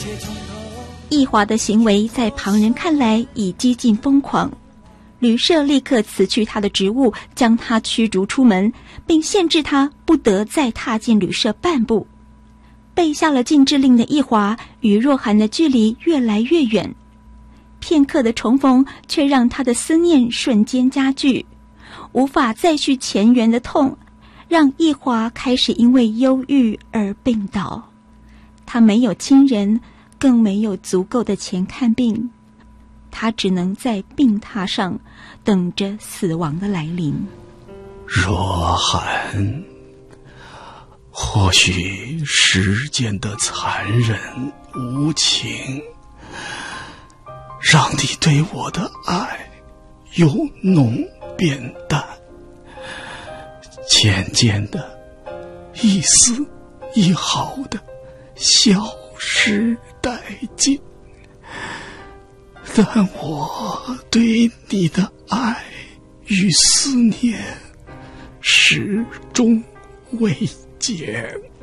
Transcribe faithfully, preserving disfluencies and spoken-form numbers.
奕华的行为在旁人看来已几近疯狂，旅社立刻辞去他的职务，将他驱逐出门，并限制他不得再踏进旅社半步。被下了禁制令的奕华与若涵的距离越来越远，片刻的重逢却让他的思念瞬间加剧，无法再续前缘的痛让奕华开始因为忧郁而病倒。他没有亲人，更没有足够的钱看病，他只能在病榻上等着死亡的来临。 若涵，或许时间的残忍无情，让你对我的爱由浓变淡，渐渐的一丝一毫的消失殆尽，但我对你的爱与思念始终未减。